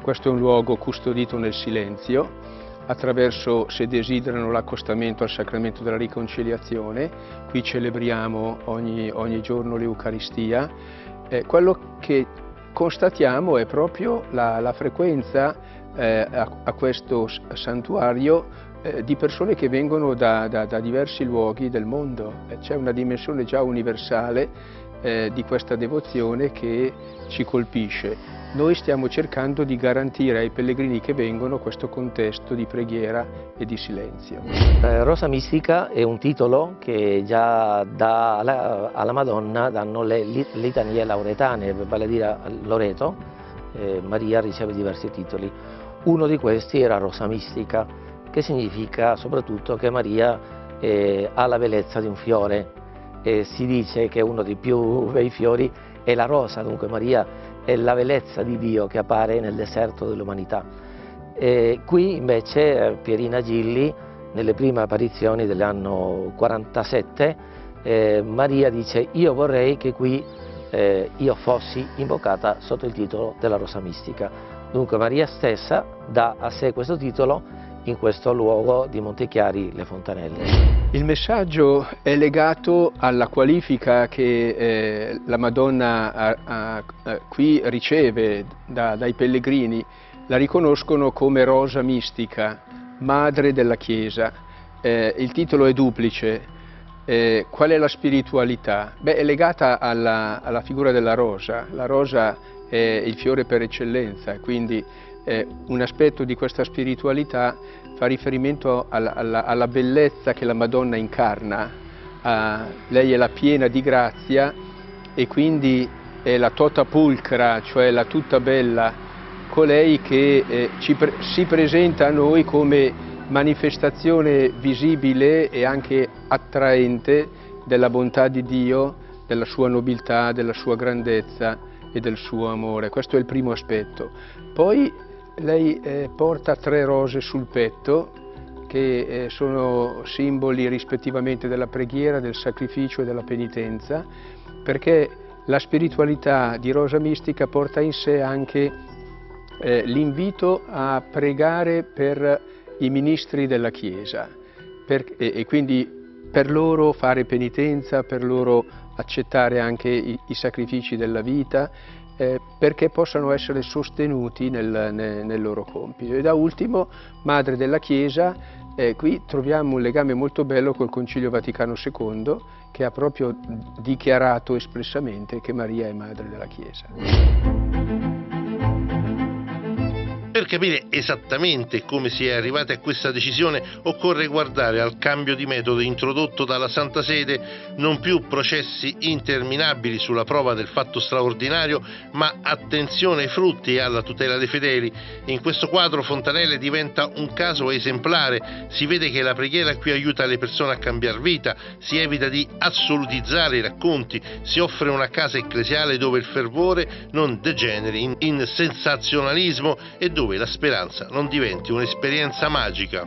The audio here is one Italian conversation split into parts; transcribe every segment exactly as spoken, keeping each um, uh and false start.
Questo è un luogo custodito nel silenzio, attraverso, se desiderano, l'accostamento al sacramento della riconciliazione. Qui celebriamo ogni, ogni giorno l'Eucaristia. Eh, quello che constatiamo è proprio la, la frequenza eh, a, a questo santuario eh, di persone che vengono da, da, da diversi luoghi del mondo. Eh, c'è una dimensione già universale eh, di questa devozione che ci colpisce. Noi stiamo cercando di garantire ai pellegrini che vengono questo contesto di preghiera e di silenzio. Eh, Rosa Mistica è un titolo che già dà alla, alla Madonna danno le litanie lauretane, vale a dire Loreto. Eh, Maria riceve diversi titoli. Uno di questi era Rosa Mistica, che significa soprattutto che Maria eh, ha la bellezza di un fiore. Eh, si dice che uno dei più bei fiori è la rosa, dunque Maria è la bellezza di Dio che appare nel deserto dell'umanità. Qui invece Pierina Gilli, nelle prime apparizioni dell'anno quarantasette, eh, Maria dice: io vorrei che qui eh, io fossi invocata sotto il titolo della Rosa Mistica. Dunque Maria stessa dà a sé questo titolo in questo luogo di Montechiari le Fontanelle. Il messaggio è legato alla qualifica che eh, la Madonna a, a, a, qui riceve da, dai pellegrini. La riconoscono come Rosa Mistica, Madre della Chiesa. Eh, il titolo è duplice. Eh, qual è la spiritualità? Beh, è legata alla, alla figura della rosa. La rosa è il fiore per eccellenza, quindi eh, un aspetto di questa spiritualità fa riferimento alla, alla, alla bellezza che la Madonna incarna. Ah, lei è la piena di grazia e quindi è la tota pulcra, cioè la tutta bella, colei che eh, ci pre si presenta a noi come manifestazione visibile e anche attraente della bontà di Dio, della sua nobiltà, della sua grandezza e del suo amore. Questo è il primo aspetto. Poi lei eh, porta tre rose sul petto che eh, sono simboli rispettivamente della preghiera, del sacrificio e della penitenza, perché la spiritualità di Rosa Mistica porta in sé anche eh, l'invito a pregare per i ministri della Chiesa per, e, e quindi per loro fare penitenza, per loro accettare anche i, i sacrifici della vita, Eh, perché possano essere sostenuti nel, nel, nel loro compito. E da ultimo, Madre della Chiesa, eh, qui troviamo un legame molto bello col Concilio Vaticano secondo, che ha proprio dichiarato espressamente che Maria è Madre della Chiesa. Per capire esattamente come si è arrivati a questa decisione occorre guardare al cambio di metodo introdotto dalla Santa Sede, non più processi interminabili sulla prova del fatto straordinario, ma attenzione ai frutti e alla tutela dei fedeli. In questo quadro Fontanelle diventa un caso esemplare, si vede che la preghiera qui aiuta le persone a cambiare vita, si evita di assolutizzare i racconti, si offre una casa ecclesiale dove il fervore non degeneri in, in sensazionalismo e dove dove la speranza non diventi un'esperienza magica.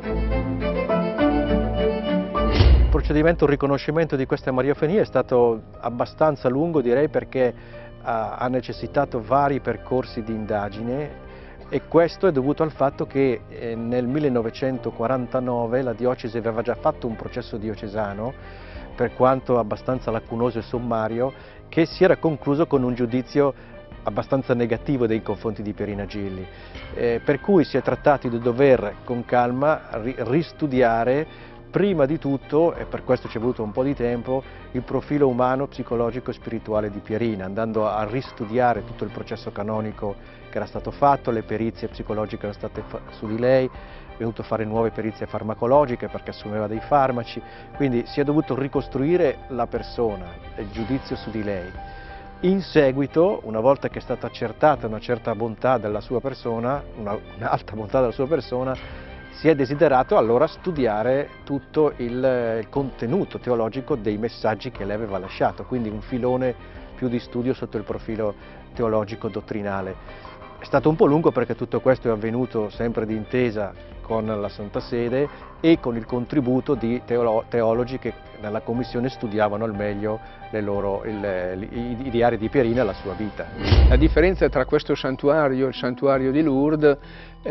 Il procedimento di riconoscimento di questa mariofania è stato abbastanza lungo, direi, perché ha necessitato vari percorsi di indagine, e questo è dovuto al fatto che eh, nel millenovecentoquarantanove la diocesi aveva già fatto un processo diocesano, per quanto abbastanza lacunoso e sommario, che si era concluso con un giudizio abbastanza negativo nei confronti di Pierina Gilli, eh, per cui si è trattato di dover con calma ri ristudiare prima di tutto, e per questo ci è voluto un po' di tempo, il profilo umano, psicologico e spirituale di Pierina, andando a ristudiare tutto il processo canonico che era stato fatto, le perizie psicologiche erano state su di lei, è venuto a fare nuove perizie farmacologiche perché assumeva dei farmaci, quindi si è dovuto ricostruire la persona, il giudizio su di lei. In seguito, una volta che è stata accertata una certa bontà della sua persona, un'alta bontà della sua persona, si è desiderato allora studiare tutto il, il contenuto teologico dei messaggi che lei aveva lasciato, quindi un filone più di studio sotto il profilo teologico dottrinale. È stato un po' lungo perché tutto questo è avvenuto sempre d'intesa con la Santa Sede e con il contributo di teolo teologi che nella commissione studiavano al meglio le loro, il, i, i diari di Pierina e la sua vita. La differenza tra questo santuario e il santuario di Lourdes